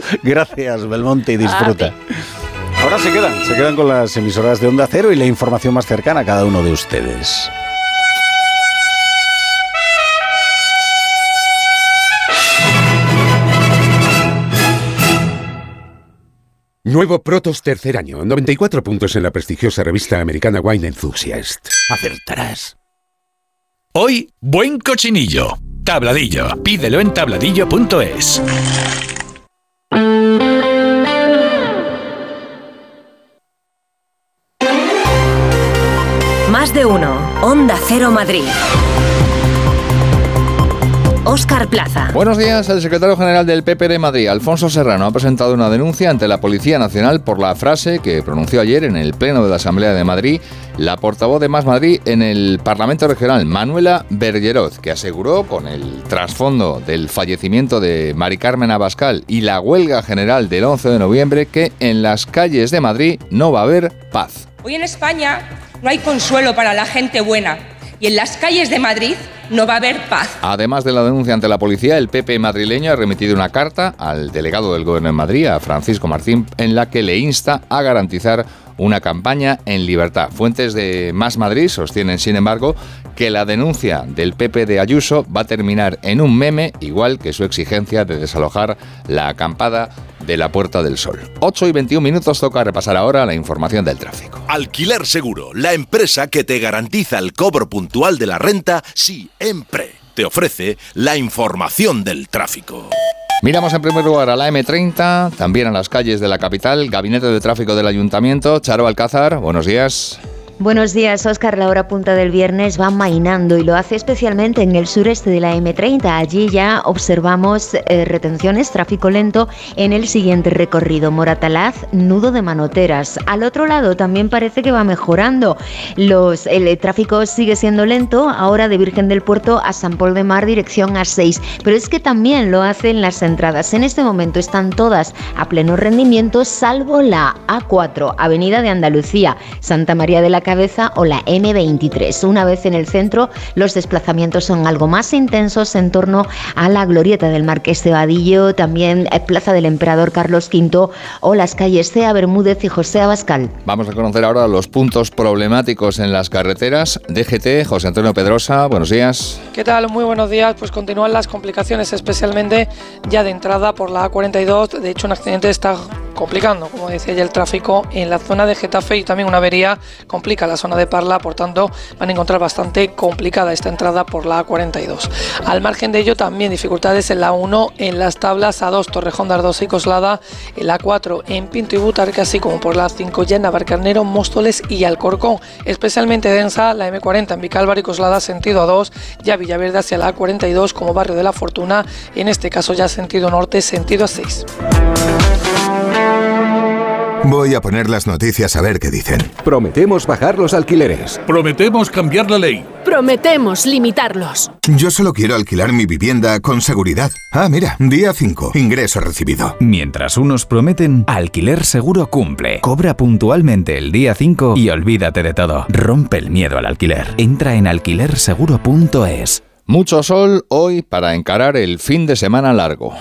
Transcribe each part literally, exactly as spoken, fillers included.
Gracias, Belmonte, y disfruta. Ahora se quedan, se quedan con las emisoras de Onda Cero y la información más cercana a cada uno de ustedes. Nuevo Protos tercer año, noventa y cuatro puntos en la prestigiosa revista americana Wine Enthusiast. Acertarás. Hoy, buen cochinillo. Tabladillo. Pídelo en tabladillo punto es. Más de uno. Onda Cero Madrid. Óscar Plaza. Buenos días. El secretario general del P P de Madrid, Alfonso Serrano, ha presentado una denuncia ante la Policía Nacional por la frase que pronunció ayer en el Pleno de la Asamblea de Madrid la portavoz de Más Madrid en el Parlamento Regional, Manuela Bergeroz, que aseguró, con el trasfondo del fallecimiento de Mari Carmen Abascal y la huelga general del once de noviembre, que en las calles de Madrid no va a haber paz. Hoy en España no hay consuelo para la gente buena y en las calles de Madrid no va a haber paz. Además de la denuncia ante la policía, el P P madrileño ha remitido una carta al delegado del Gobierno en Madrid, a Francisco Martín, en la que le insta a garantizar una campaña en libertad. Fuentes de Más Madrid sostienen, sin embargo, que la denuncia del P P de Ayuso va a terminar en un meme, igual que su exigencia de desalojar la acampada de la Puerta del Sol. ocho y veintiún minutos, toca repasar ahora la información del tráfico. Alquiler Seguro, la empresa que te garantiza el cobro puntual de la renta siempre. Te ofrece la información del tráfico. Miramos en primer lugar a la eme treinta, también a las calles de la capital. Gabinete de Tráfico del Ayuntamiento, Charo Alcázar, buenos días. Buenos días, Óscar. La hora punta del viernes va mainando y lo hace especialmente en el sureste de la eme treinta. Allí ya observamos eh, retenciones, tráfico lento en el siguiente recorrido. Moratalaz, nudo de Manoteras. Al otro lado también parece que va mejorando. Los, el, el tráfico sigue siendo lento, ahora de Virgen del Puerto a San Pol de Mar, dirección A seis. Pero es que también lo hacen las entradas. En este momento están todas a pleno rendimiento, salvo la A cuatro, Avenida de Andalucía, Santa María de la Cabeza o la eme veintitrés. Una vez en el centro, los desplazamientos son algo más intensos en torno a la glorieta del Marqués de Vadillo, también Plaza del Emperador Carlos quinto o las calles Cea Bermúdez y José Abascal. Vamos a conocer ahora los puntos problemáticos en las carreteras. D G T, José Antonio Pedrosa, buenos días. ¿Qué tal? Muy buenos días. Pues continúan las complicaciones, especialmente ya de entrada por la A cuarenta y dos. De hecho, un accidente está complicando, como decía ya, el tráfico en la zona de Getafe, y también una avería complica la zona de Parla. Por tanto, van a encontrar bastante complicada esta entrada por la A cuarenta y dos. Al margen de ello, también dificultades en la uno, en las tablas A dos, Torrejón de Ardosa y Coslada, en la cuatro, en Pinto y Butarque, así como por la A cinco, ya en Navarcarnero, Móstoles y Alcorcón. Especialmente densa la eme cuarenta en Vicálvaro y Coslada, sentido A dos, ya Villaverde hacia la A cuarenta y dos como Barrio de la Fortuna, en este caso ya sentido norte, sentido A seis. Voy a poner las noticias a ver qué dicen. Prometemos bajar los alquileres. Prometemos cambiar la ley. Prometemos limitarlos. Yo solo quiero alquilar mi vivienda con seguridad. Ah, mira, día cinco, ingreso recibido. Mientras unos prometen, Alquiler Seguro cumple. Cobra puntualmente el día cinco y olvídate de todo. Rompe el miedo al alquiler. Entra en alquiler seguro punto es. Mucho sol hoy para encarar el fin de semana largo.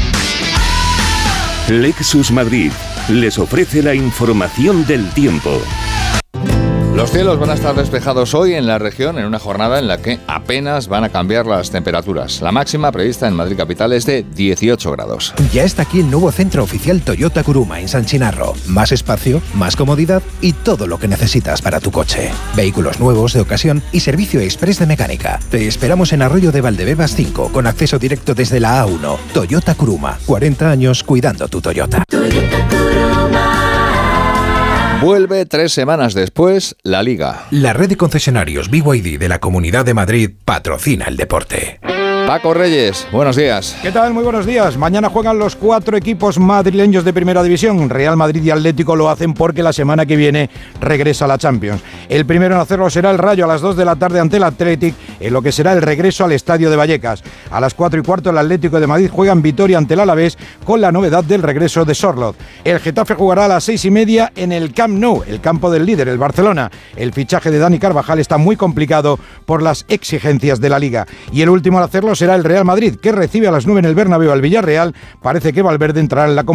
Lexus Madrid les ofrece la información del tiempo. Los cielos van a estar despejados hoy en la región, en una jornada en la que apenas van a cambiar las temperaturas. La máxima prevista en Madrid capital es de dieciocho grados. Ya está aquí el nuevo centro oficial Toyota Kuruma en San Chinarro. Más espacio, más comodidad y todo lo que necesitas para tu coche. Vehículos nuevos, de ocasión y servicio express de mecánica. Te esperamos en Arroyo de Valdebebas cinco, con acceso directo desde la A uno. Toyota Kuruma, cuarenta años cuidando tu Toyota. Toyota Kuruma. Vuelve tres semanas después la Liga. La red de concesionarios B Y D de la Comunidad de Madrid patrocina el deporte. Paco Reyes, buenos días. ¿Qué tal? Muy buenos días. Mañana juegan los cuatro equipos madrileños de Primera División. Real Madrid y Atlético lo hacen porque la semana que viene regresa a la Champions. El primero en hacerlo será el Rayo a las dos de la tarde ante el Athletic, en lo que será el regreso al Estadio de Vallecas. A las cuatro y cuarto el Atlético de Madrid juega en Vitoria ante el Alavés, con la novedad del regreso de Sorloth. El Getafe jugará a las seis y media en el Camp Nou, el campo del líder, el Barcelona. El fichaje de Dani Carvajal está muy complicado por las exigencias de la Liga. Y el último al hacerlo será el Real Madrid, que recibe a las nueve en el Bernabéu al Villarreal. Parece que Valverde entrará en la